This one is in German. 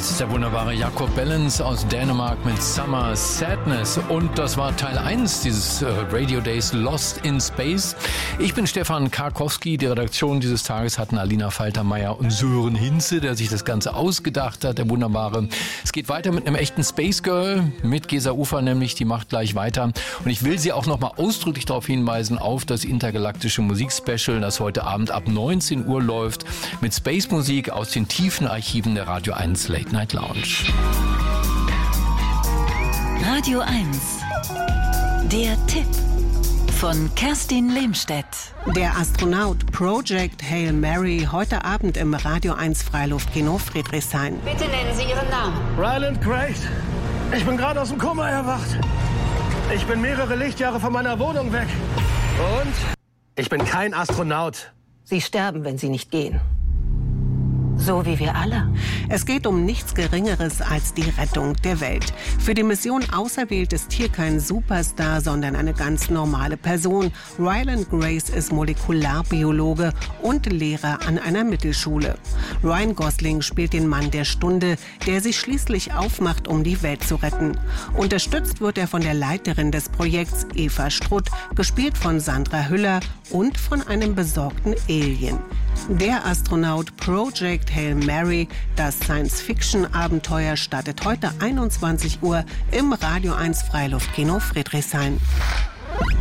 Das ist der wunderbare Jakob Bellens aus Dänemark mit Summer Sadness. Und das war Teil 1 dieses Radio Days Lost in Space. Ich bin Stefan Karkowski. Die Redaktion dieses Tages hatten Alina Faltermeier und Sören Hinze, der sich das Ganze ausgedacht hat, der wunderbare. Es geht weiter mit einem echten Space Girl, mit Gesa Ufer nämlich, die macht gleich weiter. Und ich will Sie auch nochmal ausdrücklich darauf hinweisen, auf das intergalaktische Musikspecial, das heute Abend ab 19 Uhr läuft, mit Space-Musik aus den tiefen Archiven der Radio 1 Late Night Lounge. Radio 1, der Tipp von Kerstin Lehmstedt. Der Astronaut Project Hail Mary heute Abend im Radio 1 Freiluftkino Friedrichshain. Bitte nennen Sie Ihren Namen. Ryland Grace. Ich bin gerade aus dem Koma erwacht. Ich bin mehrere Lichtjahre von meiner Wohnung weg. Und ich bin kein Astronaut. Sie sterben, wenn Sie nicht gehen. So wie wir alle. Es geht um nichts Geringeres als die Rettung der Welt. Für die Mission auserwählt ist hier kein Superstar, sondern eine ganz normale Person. Ryland Grace ist Molekularbiologe und Lehrer an einer Mittelschule. Ryan Gosling spielt den Mann der Stunde, der sich schließlich aufmacht, um die Welt zu retten. Unterstützt wird er von der Leiterin des Projekts, Eva Strutt, gespielt von Sandra Hüller und von einem besorgten Alien. Der Astronaut Project Hail Mary, das Science-Fiction-Abenteuer, startet heute 21 Uhr im Radio 1 Freiluftkino Friedrichshain.